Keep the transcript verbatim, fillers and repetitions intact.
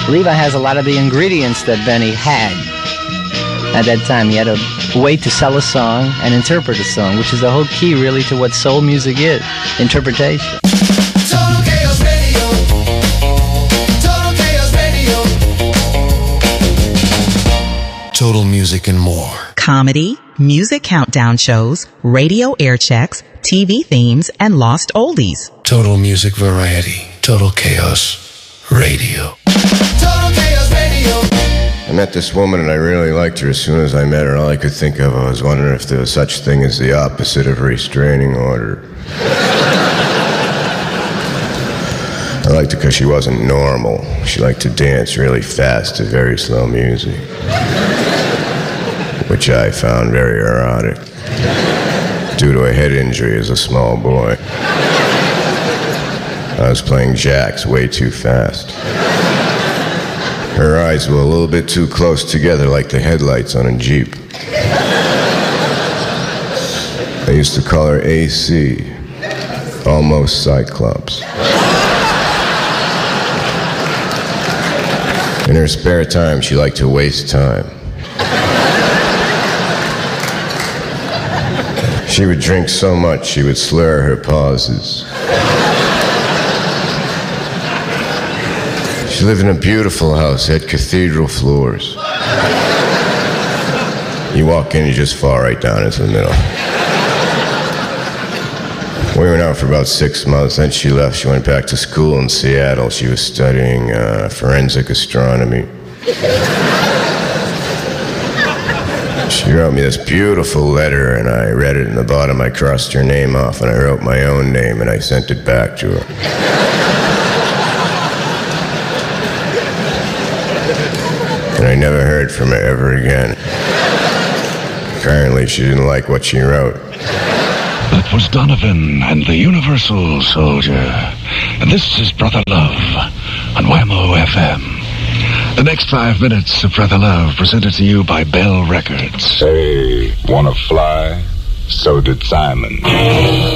Levi has a lot of the ingredients that Benny had at that time. He had a way to sell a song and interpret a song, which is the whole key, really, to what soul music is, interpretation. Total Chaos Radio. Total Chaos Radio. Total Music and more. Comedy, music countdown shows, radio air checks, T V themes, and lost oldies. Total Music Variety. Total Chaos Radio. Total Chaos Radio. I met this woman and I really liked her. As soon as I met her, all I could think of, I was wondering if there was such thing as the opposite of a restraining order. I liked her because she wasn't normal. She liked to dance really fast to very slow music, which I found very erotic, due to a head injury as a small boy. I was playing jacks way too fast. Her eyes were a little bit too close together, like the headlights on a Jeep. I used to call her A C, almost Cyclops. In her spare time, she liked to waste time. She would drink so much, she would slur her pauses. She lived in a beautiful house, had cathedral floors. You walk in, you just fall right down into the middle. We went out for about six months, then she left. She went back to school in Seattle. She was studying uh, forensic astronomy. She wrote me this beautiful letter, and I read it. In the bottom, I crossed her name off, and I wrote my own name, and I sent it back to her. And I never heard from her ever again. Apparently, she didn't like what she wrote. That was Donovan and the Universal Soldier. And this is Brother Love on Whammo F M. The next five minutes of Brother Love presented to you by Bell Records. Hey, wanna fly? So did Simon.